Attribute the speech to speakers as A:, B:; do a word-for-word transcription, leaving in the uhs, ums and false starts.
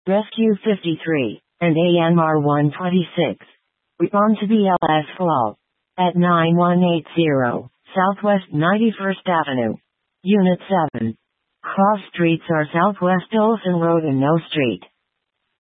A: Rescue fifty-three, and A M R one twenty-six. Respond to B L S call at nine one eight zero, Southwest ninety-first Avenue. Unit seven. Cross streets are Southwest Olson Road and No Street.